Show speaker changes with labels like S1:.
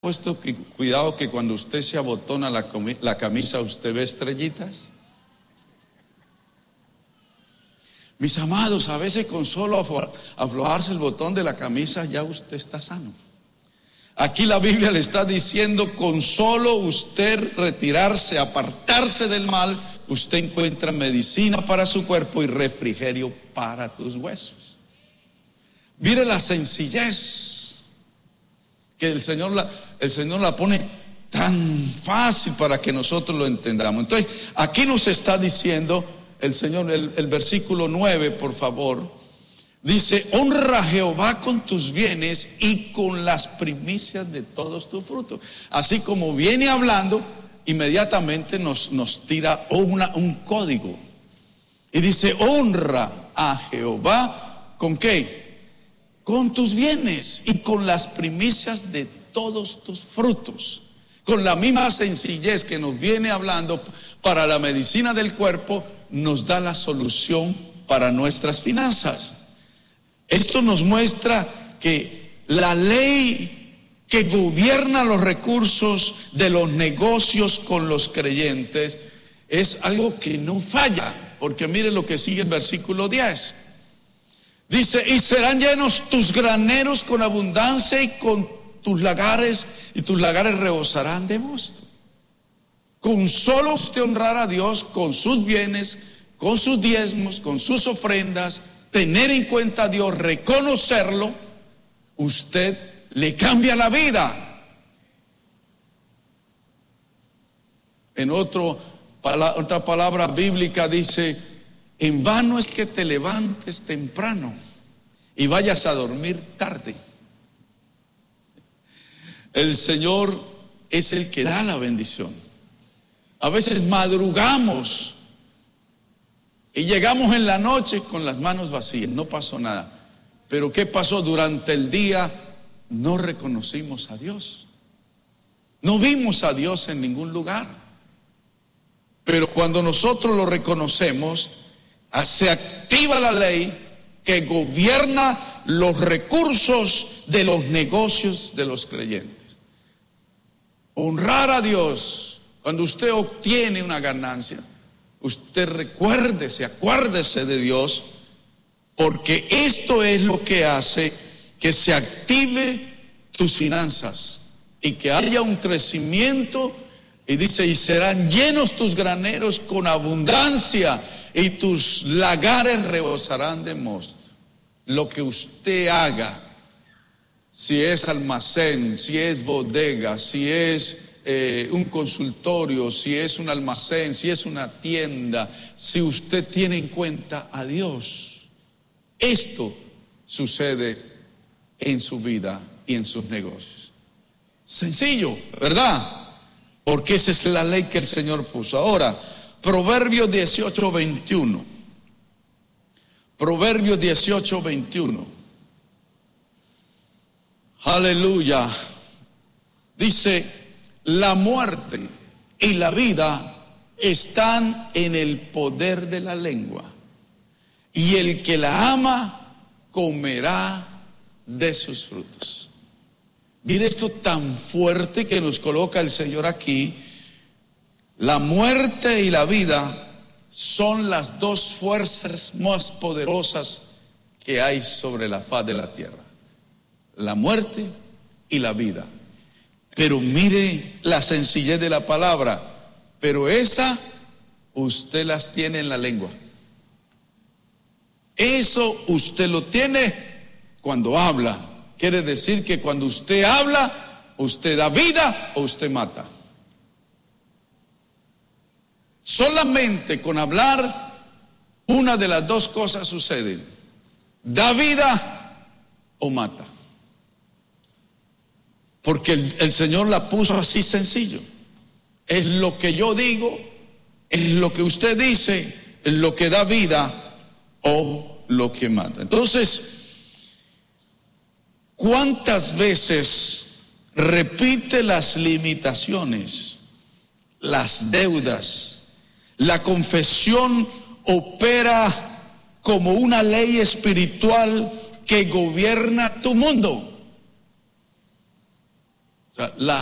S1: puesto que cuidado que cuando usted se abotona la camisa usted ve estrellitas? Mis amados, a veces con solo aflojarse el botón de la camisa ya usted está sano. Aquí la Biblia le está diciendo, con solo usted retirarse, apartarse del mal, usted encuentra medicina para su cuerpo y refrigerio para tus huesos. Mire la sencillez que el Señor la pone tan fácil para que nosotros lo entendamos. Entonces, aquí nos está diciendo el Señor, el versículo 9, por favor, dice: honra a Jehová con tus bienes y con las primicias de todos tus frutos. Así como viene hablando, inmediatamente nos tira un código. Y dice: honra a Jehová, ¿con qué? Con tus bienes y con las primicias de todos tus frutos. Con la misma sencillez que nos viene hablando para la medicina del cuerpo, nos da la solución para nuestras finanzas. Esto nos muestra que la ley que gobierna los recursos de los negocios con los creyentes es algo que no falla, porque mire lo que sigue el versículo 10. Dice: y serán llenos tus graneros con abundancia y con tus lagares rebosarán de mosto. Con solo usted honrar a Dios con sus bienes, con sus diezmos, con sus ofrendas, tener en cuenta a Dios, reconocerlo, usted le cambia la vida. En otra palabra bíblica dice: en vano es que te levantes temprano y vayas a dormir tarde. El Señor es el que da la bendición. A veces madrugamos y llegamos en la noche con las manos vacías, no pasó nada. Pero ¿qué pasó? Durante el día no reconocimos a Dios. No vimos a Dios en ningún lugar. Pero cuando nosotros lo reconocemos, se activa la ley que gobierna los recursos de los negocios de los creyentes. Honrar a Dios, cuando usted obtiene una ganancia, usted acuérdese de Dios, porque esto es lo que hace que se active tus finanzas y que haya un crecimiento. Y dice: y serán llenos tus graneros con abundancia y tus lagares rebosarán de mosto. Lo que usted haga, si es almacén, si es bodega, si es un consultorio, si es un almacén, si es una tienda, si usted tiene en cuenta a Dios, esto sucede en su vida y en sus negocios. Sencillo, ¿verdad? Porque esa es la ley que el Señor puso. Ahora, Proverbios 18:21. Proverbios 18:21. Aleluya. Dice: la muerte y la vida están en el poder de la lengua, y el que la ama comerá de sus frutos. Mire esto tan fuerte que nos coloca el Señor aquí. La muerte y la vida son las dos fuerzas más poderosas que hay sobre la faz de la tierra. La muerte y la vida. Pero mire la sencillez de la palabra. Pero esa usted las tiene en la lengua. Eso usted lo tiene cuando habla. Quiere decir que cuando usted habla, usted da vida o usted mata. Solamente con hablar, una de las dos cosas sucede: da vida o mata. Porque el Señor la puso así sencillo. Es lo que yo digo, es lo que usted dice, es lo que da vida o lo que mata. Entonces, ¿cuántas veces repite las limitaciones, las deudas? La confesión opera como una ley espiritual que gobierna tu mundo. sea,